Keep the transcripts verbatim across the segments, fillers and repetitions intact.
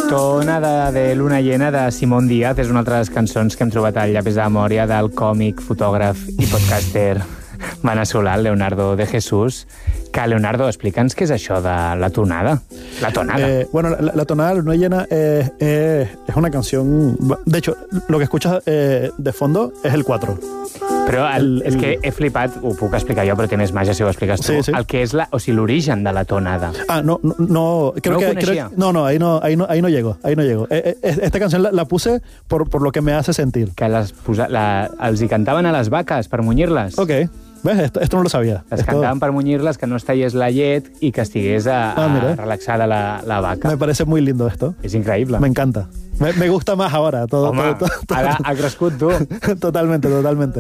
Tonada de Luna Llena de Simón Díaz és una altra de les cançons que hem trobat al llapis de la memòria del còmic, fotògraf i podcaster veneçolà Leonardo de Jesús. Que, Leonardo, explica'ns què és això de la tonada. La tonada. Eh, bueno, la, la tonada de Luna Llena eh, eh, es una canción... De hecho, lo que escuchas eh, de fondo es el cuatro. Però el, el, és que he flipat, ho puc explicar jo, però té més màgia si ho expliques tu, sí, sí. el que és la, o sigui, l'origen de la tonada. Ah, no, no, no creo ¿No que, conocía? creo, no, no, ahí no, ahí no, ahí no llego, ahí no llego. Eh, eh, esta canción la, la puse por, por lo que me hace sentir. Que les posa, la, els hi cantaven a les vaques per munyir-les. Ok, ves, esto, esto no lo sabía. Les esto... cantaven per munyir-les, que no es tallés la llet i que estigués a, a ah, relaxada la, la vaca. Me parece muy lindo esto. És increïble. Me encanta. Me, me gusta más ahora. Todo, Home, todo, todo, todo. ara ha crescut tu. Totalmente, totalmente.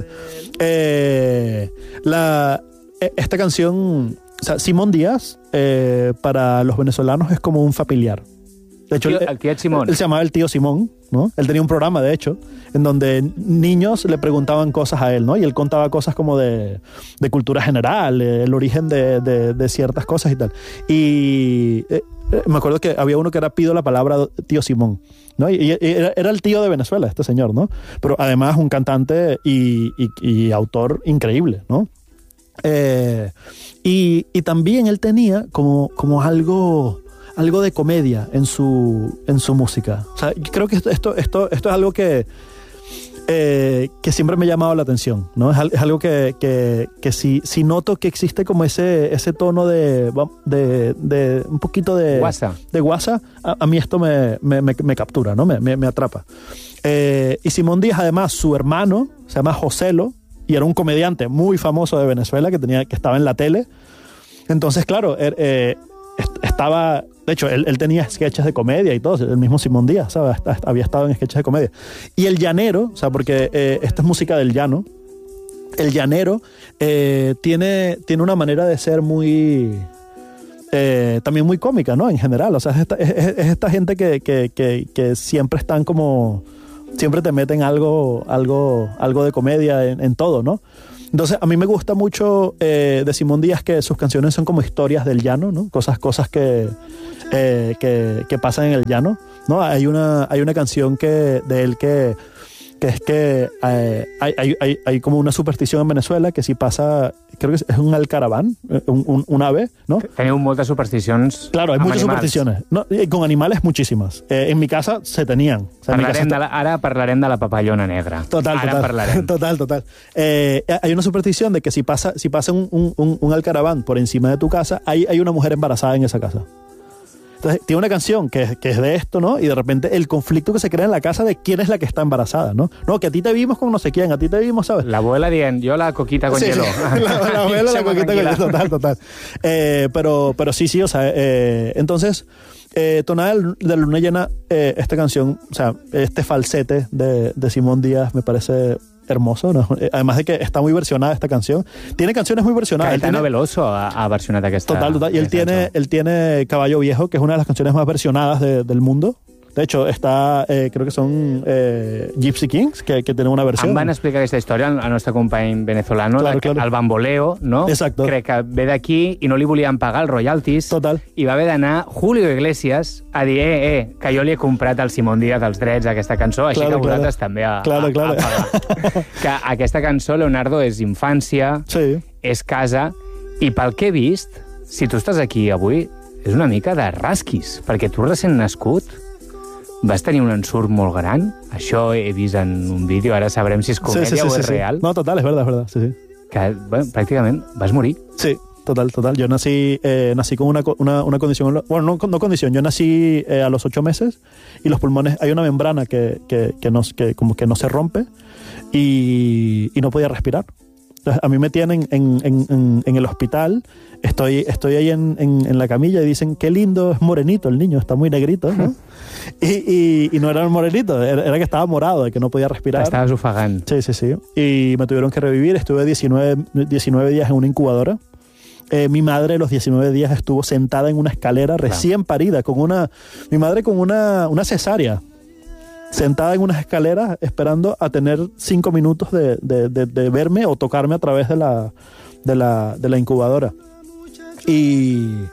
Eh, la, esta canción, o sea, Simón Díaz, eh, para los venezolanos es como un familiar. De hecho, el, tío, el tío Simón. Él se llamaba el tío Simón, ¿no? Él tenía un programa, de hecho, en donde niños le preguntaban cosas a él, ¿no? Y él contaba cosas como de, de cultura general, el origen de, de, de ciertas cosas y tal. Y eh, me acuerdo que había uno que era pido la palabra tío Simón, ¿no? Y, y era, era el tío de Venezuela, este señor, ¿no? Pero además un cantante y, y, y autor increíble, ¿no? Eh, y, y también él tenía como, como algo... algo de comedia en su, en su música. O sea, yo creo que esto, esto, esto, esto es algo que, eh, que siempre me ha llamado la atención, ¿no? Es, es algo que, que, que si, si noto que existe como ese, ese tono de, de, de un poquito de guasa, de guasa a, a mí esto me, me, me, me captura, ¿no? Me, me, me atrapa. Eh, y Simón Díaz, además, su hermano se llama Joselo y era un comediante muy famoso de Venezuela que, tenía, que estaba en la tele. Entonces, claro, er, eh, estaba... De hecho, él, él tenía sketches de comedia y todo, el mismo Simón Díaz, ¿sabes? Había estado en sketches de comedia. Y el llanero, o sea, porque eh, esta es música del llano, el llanero eh, tiene, tiene una manera de ser muy... Eh, también muy cómica, ¿no? En general, o sea, es esta, es, es esta gente que, que, que, que siempre están como... Siempre te meten algo, algo, algo de comedia en, en todo, ¿no? Entonces, a mí me gusta mucho eh, de Simón Díaz que sus canciones son como historias del llano, ¿no? Cosas, cosas que, eh, que, que pasan en el llano, ¿no? Hay una, hay una canción que, de él que, que es que eh, hay, hay, hay, hay como una superstición en Venezuela que si pasa, creo que es un alcaraván, un, un, un ave, ¿no? Teniu moltes supersticions. Claro, hay muchas animals. supersticiones. No, y con animales muchísimas. Eh, en mi casa se tenían. O sea, parlarem casa de la, ara parlarem de la papallona negra. Total, ara total. Parlarem. Total, total. Eh, hay una superstición de que si pasa, si pasa un, un, un alcaraván por encima de tu casa, hay, hay una mujer embarazada en esa casa. Entonces, tiene una canción que, que es de esto, ¿no? Y de repente el conflicto que se crea en la casa de quién es la que está embarazada, ¿no? No, que a ti te vimos con no sé quién, a ti te vimos, ¿sabes? La abuela dient, yo la coquita con sí, hielo. Sí. La, la abuela la coquita con hielo, total, total. Eh, pero, pero sí, sí, o sea, eh, entonces, eh, Tonada de Luna Llena, eh, esta canción, o sea, este falsete de, de Simón Díaz me parece... hermoso, ¿no? Además de que está muy versionada esta canción. Tiene canciones muy versionadas. Caetano tiene... Veloso ha, ha versionat aquesta. Total, total. Y él tiene, él tiene Caballo Viejo, que es una de las canciones más versionadas de, del mundo. De hecho, está, eh, creo que son eh, Gypsy Kings, que, que tienen una versión. Em van explicar aquesta història al nostre company venezolano, claro, la, claro. el bamboleo, no? Exacto. Crec que ve d'aquí i no li volien pagar els royalties. Total. I va haver d'anar Julio Iglesias a dir, eh, eh, que jo li he comprat al Simón Díaz els drets a aquesta cançó, així claro, que vosaltres claro. també a, claro, a, claro. a pagar. Que aquesta cançó, Leonardo, és infància, sí. és casa, i pel que he vist, si tu estàs aquí avui, és una mica de rasquis, perquè tu recent nascut vas tenir un ensurt molt gran. Això he vist en un vídeo, ara sabrem si és comèdia sí, sí, sí, o és sí, real. No, total, es verdad, es verdad, sí, sí. Que, bueno, pràcticament vas morir. Sí, total, total. Yo nací, eh, nací con una, una, una condición, bueno, no, no condición, yo nací eh, a los ocho meses y los pulmones, hay una membrana que, que, que, no, que como que no se rompe y, y no podía respirar. Entonces, a mí me tienen en, en, en, en el hospital, estoy, estoy ahí en, en, en la camilla y dicen, qué lindo, es morenito el niño, está muy negrito, ¿no? y, y, y no era el morenito, era, era que estaba morado, de que no podía respirar. Estabas ofegant. Sí, sí, sí. Y me tuvieron que revivir, estuve diecinueve, diecinueve días en una incubadora. Eh, mi madre los diecinueve días estuvo sentada en una escalera recién claro. parida, con una, mi madre con una, una cesárea. Sentada en unas escaleras esperando a tener cinco minutos de, de, de, de verme o tocarme a través de la, de la, de la incubadora. Y,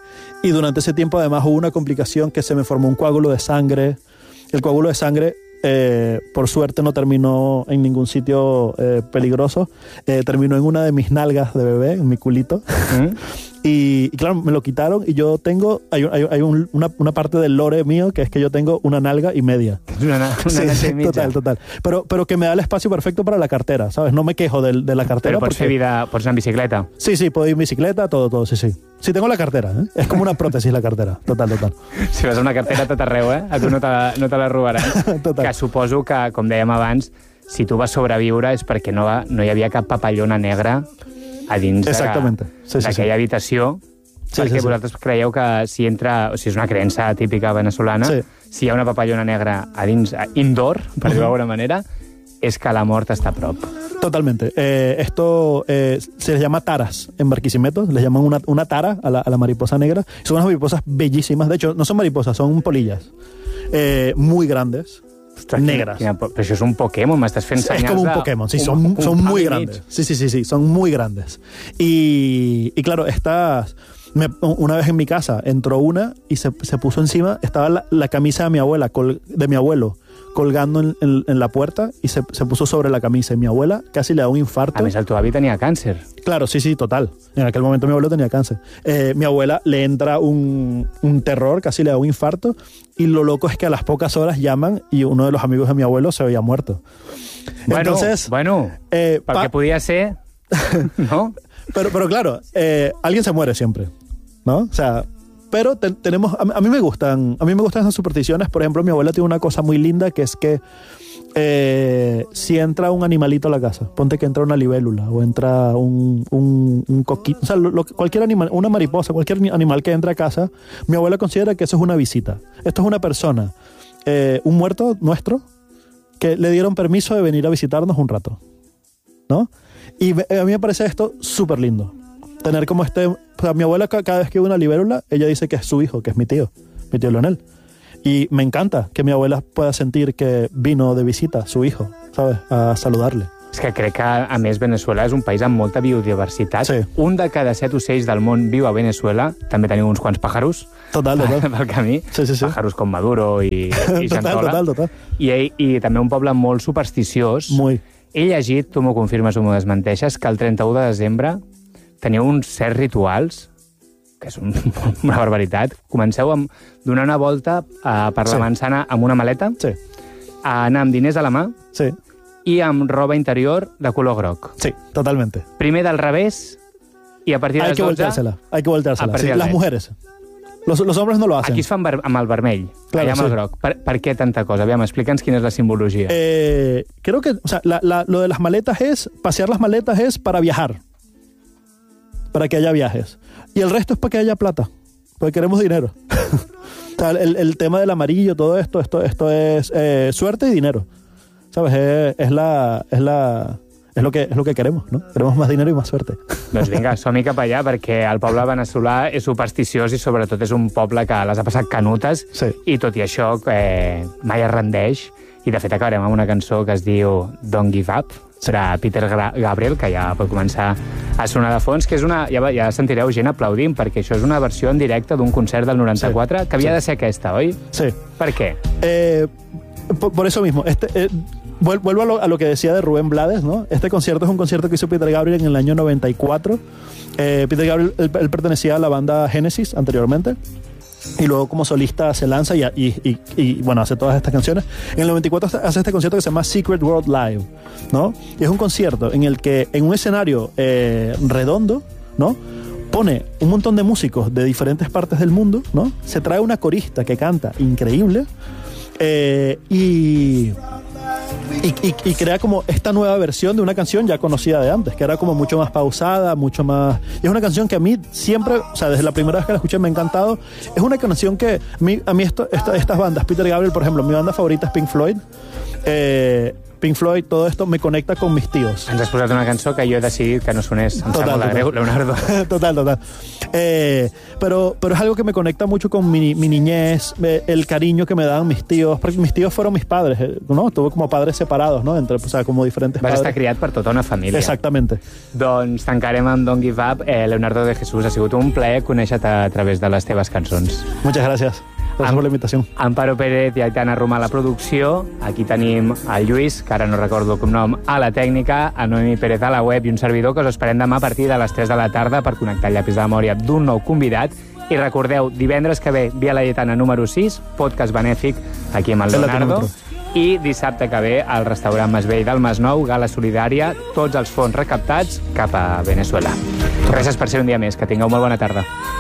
Y durante ese tiempo además hubo una complicación que se me formó un coágulo de sangre. El coágulo de sangre, eh, por suerte, no terminó en ningún sitio eh, peligroso. Eh, terminó en una de mis nalgas de bebé, en mi culito. ¿Mm? Y, y claro, me lo quitaron y yo tengo, hay, hay, hay un, una, una parte del lore mío que es que yo tengo una nalga y media. Una, una sí, nalga sí, y media. total, total. Pero, pero que me da el espacio perfecto para la cartera, ¿sabes? No me quejo de, de la cartera. Pero pots porque... fer vida, pots anar en bicicleta? Sí, sí, puedo ir en bicicleta, todo, todo, sí, sí. Sí, tengo la cartera, ¿eh? Es como una prótesis la cartera, total, total. Si vas a una cartera a tot arreu, eh? A tu no te, no te la robaran. Total. Que suposo que, com dèiem abans, si tu vas sobreviure és perquè no, va, no hi havia cap papallona negra a dins Exactamente. Sí, sí, d'aquella sí. habitació. Sí, perquè sí, sí. vosaltres creieu que si entra, o sigui, és una creença típica veneçolana, sí. si hi ha una papallona negra a dins, a indoor, per dir-ho d'alguna manera, és que la mort està a prop. Totalmente. Eh, esto eh, se les llama taras en Barquisimeto, les llaman una, una tara a la, a la mariposa negra. Son unas mariposas bellísimas, de hecho no son mariposas, son polillas, eh, muy grandes. Ostras, negras. Quina, però això és un Pokémon, m'estàs fent senyals. Es como un Pokémon, sí, son, un, son muy grandes. Sí, sí, sí, sí, son muy grandes. Y, y claro, estas... Me, una vez en mi casa entró una y se, se puso encima, estaba la, la camisa de mi abuela, col, de mi abuelo, colgando en, en, en la puerta y se, se puso sobre la camisa. Y mi abuela casi le da un infarto. A més, el teu avi tenia càncer. Claro, sí, sí, total. En aquel momento mi abuelo tenía cáncer. Eh, mi abuela le entra un, un terror, casi le da un infarto. Y lo loco es que a las pocas horas llaman y uno de los amigos de mi abuelo se había muerto. Bueno, Entonces, bueno, eh, perquè podia ser, ¿no? Pero, pero claro, eh, alguien se muere siempre, ¿no? O sea, pero te, tenemos, a, a mí me gustan, a mí me gustan esas supersticiones. Por ejemplo, mi abuela tiene una cosa muy linda que es que eh, si entra un animalito a la casa, ponte que entra una libélula o entra un, un, un coquito, o sea, lo, lo, cualquier animal, una mariposa, cualquier animal que entra a casa, mi abuela considera que eso es una visita. Esto es una persona, eh, un muerto nuestro, que le dieron permiso de venir a visitarnos un rato, ¿no? Y a mí me parece esto súper lindo. Tener como este... O sea, mi abuela cada vez que ve una libélula, ella dice que es su hijo, que es mi tío, mi tío Leonel. Y me encanta que mi abuela pueda sentir que vino de visita su hijo, ¿sabes? A saludarle. És que crec que, a més, Veneçuela és un país amb molta biodiversitat. Sí. Un de cada set ocells del món viu a Veneçuela. També tenim uns quants pájaros. Total, total. Pel camí. Sí, sí, sí. Pájaros com Maduro i, i Total, total, total. I, I també un poble molt supersticiós. Muy. He llegit, tu m'ho confirmes o m'ho desmenteixes, que el trenta-u de desembre teniu uns certs rituals, que és un, una barbaritat. Comenceu a donar una volta a, per la Sí. manzana amb una maleta, Sí, a anar amb diners a la mà sí, i amb roba interior de color groc. sí, totalmente. Primer del revés i a partir de Hay les que dotze... volteársela, hay que a volteársela. partir Sí, del las mes. mujeres. Los, los hombres no lo hacen. Aquí es fan ver, amb el vermell, Claro, allà amb el sí. groc. Per, per què tanta cosa? Aviam, explica'ns quina és la simbologia. Eh, creo que, o sea, la, la, lo de las maletas es, pasear las maletas es para viajar, para que haya viajes. Y el resto es para que haya plata, porque queremos dinero. O sea, el, el tema del amarillo, todo esto, esto, esto es eh, suerte y dinero. ¿Sabes? Es, es la, es la, es lo que, es lo que queremos, ¿no? Queremos más dinero y más suerte. Doncs vinga, som-hi cap allà, perquè el poble veneçolà és supersticiós i sobretot és un poble que les ha passat canutes Sí. i tot i això eh, mai es rendeix. I de fet acabarem amb una cançó que es diu Don't Give Up, serà Peter Gra- Gabriel, que ja pot començar a sonar de fons, que és una... Ja, ja sentireu gent aplaudint, perquè això és una versió en directe d'un concert del noranta-quatre, Sí. que havia Sí. de ser aquesta, oi? Sí. Per què? Eh, por, por eso mismo, este, eh, vuel- vuelvo a lo, a lo que decía de Rubén Blades, ¿no? Este concierto es un concierto que hizo Peter Gabriel en el año noventa y cuatro. Eh, Peter Gabriel, él, él pertenecía a la banda Genesis anteriormente. Y luego como solista se lanza y, y, y, y, bueno, hace todas estas canciones. En el noventa y cuatro hace este concierto que se llama Secret World Live, ¿no? Y es un concierto en el que en un escenario eh, redondo, ¿no? Pone un montón de músicos de diferentes partes del mundo, ¿no? Se trae una corista que canta increíble eh, y... Y, y, y crea como esta nueva versión de una canción ya conocida de antes, que era como mucho más pausada, mucho más... Y es una canción que a mí siempre, o sea, desde la primera vez que la escuché me ha encantado. Es una canción que a mí, a mí esto, esta, estas bandas, Peter Gabriel, por ejemplo, mi banda favorita es Pink Floyd. Eh, Pink Floyd, todo esto me conecta con mis tíos. Ens has posat una cançó que jo he decidit que no sonés. Em sap molt de greu, Leonardo. Total, total. Eh, pero, pero es algo que me conecta mucho con mi, mi niñez, eh, el cariño que me daban mis tíos, porque mis tíos fueron mis padres, eh, ¿no? Tuve como padres separados, ¿no? Entre, o sea, como diferentes Vas padres. estar criat per tota una família. Exactamente. Doncs tancarem amb Don't Give Up. Eh, Leonardo de Jesús, ha sigut un plaer conèixer-te a través de les teves cançons. Muchas gracias. Gracias Am por la invitación. Amparo Pérez i Aitana Romà a la producció. Aquí tenim el Lluís, que ara no recordo el cognom, a la tècnica, a Noemi Pérez a la web i un servidor que us esperem demà a partir de les tres de la tarda per connectar el llapis de memòria d'un nou convidat. I recordeu, divendres que ve, Via Laietana número sis, podcast benèfic aquí amb el Leonardo. I dissabte que ve al restaurant Masvell del Masnou, gala solidària, tots els fons recaptats cap a Venezuela. Gràcies per ser un dia més. Que tingueu molt bona tarda.